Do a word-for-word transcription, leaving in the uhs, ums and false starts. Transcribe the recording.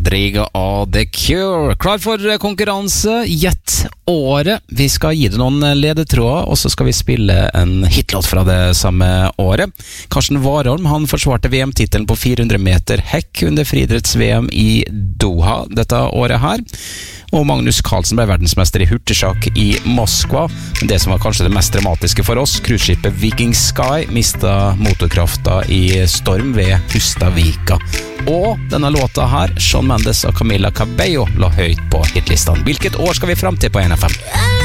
Rodrigo og The Cure. Klar for konkurranse, gjett året. Vi skal gi det noen ledetråder, og så skal vi spille en hitlåt fra det samme året. Karsten Warholm, han forsvarte V M-titelen på fire hundre meter hekk under friidretts-V M i Doha dette året her. Og Magnus Carlsen ble verdensmester i hurtigsjakk i Moskva. Men det som var kanskje det mest dramatiske for oss, cruiseskipet Viking Sky mistet motorkrafta i storm ved Hustavika. Og denne låta her, Shawn Mendes og Camila Cabello, la høyt på hitlistene. Hvilket år skal vi frem til på N F M?